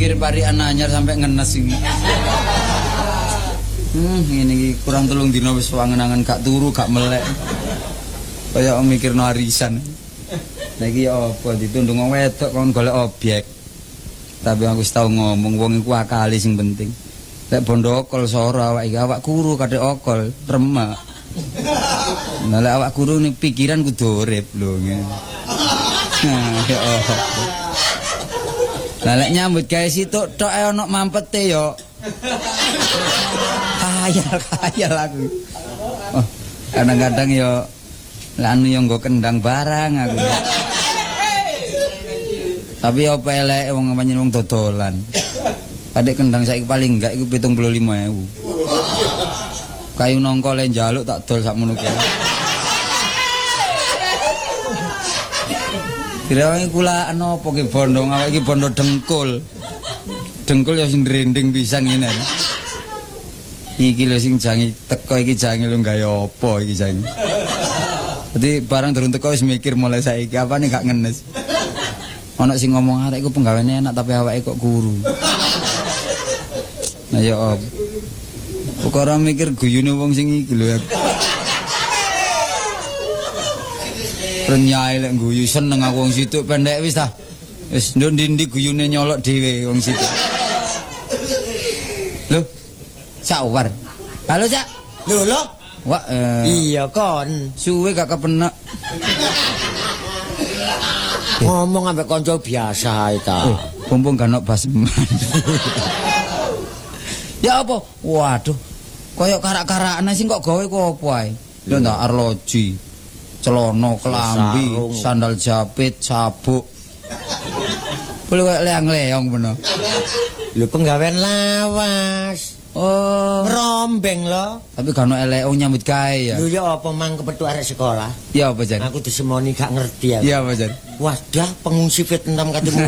mikir parikan anyar sampai ngenes iki. Ngene iki kurang 3 dina wis wangen-angen gak turu gak melek. Kaya mikirno arisan. Lah iki apa ditundung wong wedok kon golek objek. Tapi aku wis tau ngomong wong iku akali sing penting. Lek bondo okol sora awak iki awak kuru kadek okol remek. Nah lek awak kuru ning pikiran kudu urip lho ngene. Ya apa. Lah lek nyambut gawe situk tok ae ono mampete yo. Khayal aku. Oh, kadang-kadang yo lanu yang nggo kendang barang aku. Tapi apa elek wong pancen wong dodolan. Adek kendang saiki paling enggak iku 75.000. Kayu nongko le njaluk tak dol sakmono kuwi. Kira iki kula apa ki bondo awake iki bondo dengkul. Dengkul ya sing ndrending pisan ngene. Iki lho sing jange teko iki jange lho gawe apa iki jange. Dadi barang durung teko wis mikir mulai saiki apane gak ngenes. Ana sing ngomong arek iku penggaweane enak tapi awake kok kuru. Nah ya op. Perkara mikir guyune wong sing iki lho. Renyai lek guyu seneng aku wong situ pendek wis ta. Wis ndi-ndi guyune nyolok dhewe wong situ. Lho. Sawar. Halo, Cak. Lho. Wah, iya kon. Suwe gak kepenak. Ngomong ambek kanca biasa ae ta. Mumpung gak ono basman. Ya apa? Waduh. Kayak karak-karakane sing kok gawe kok apa ae. Lho ndak arloji. Celana, kelambi, sandal japit, sabuk. Kuwi kok leang-leong bener. Lho penggawean lawas. Oh, rombeng lo. Tapi gak ono elek nyambut gawe ya. Lho ya apa mang kepethuk arek sekolah? Ya apa jan? Aku disemoni gak ngerti aku. Ya apa jan? Wadah pengungsi Vietnam katemu.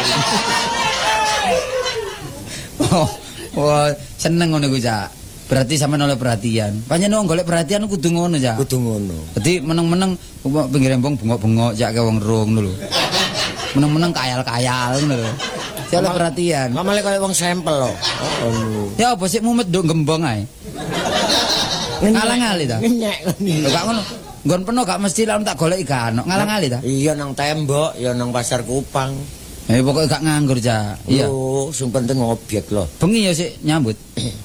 Wah, seneng ngono ku, Cak. Berarti sampean oleh perhatian. Pancen wong golek perhatian kudu ngono, Cak. Kudu ngono. Dadi meneng-meneng pinggir embong bengok-bengok Cak ke wong ro ngono lho. Meneng-meneng kayal-kayal ngono lho. Oleh perhatian. Mamale kaya wong sampel lho. Ya apa sik mumet nduk gembong ae. Ngalang-ali ta? Ngenyek ngene. Lho gak ngono. Nggon peno gak mesti lan tak goleki gak ono. Ngalang-ali ta? Iya nang tembok, ya nang pasar Kupang. Pokoke gak nganggur, Cak. Iya. Oh, sing penting objek lho. Bengi ya sik nyambut.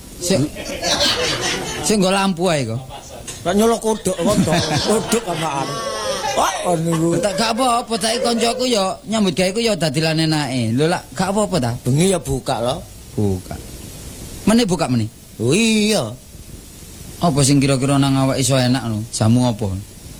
Sik nggo lampu ae kok. Lah nyolok kodhok apaan? Oh, niku. Tak gak apa-apa, tak koncoku ya nyambut gawe ku ya dadi lan enake. Lho lak gak apa-apa ta? Bengi ya buka lho. Buka. Meneh buka meneh. Oh iya. Apa sing kira-kira nang awak iso enak lho? Jamu apa?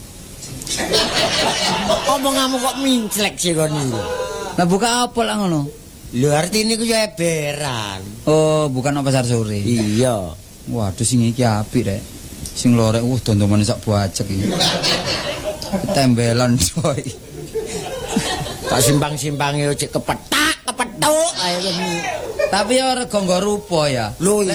Omonganmu kok minclek sih kon niku. Lah buka apa lah ngono? Lho artine ku ya eberan. Oh, bukan pasar sore. Iya. Waduh sing iki apik rek. Sing lorek dondomane sak buacek iki. Tembelan coy. Tak simpang-simpange cek kepethuk ae ngene. Tapi ya rega nggo rupa ya. Lho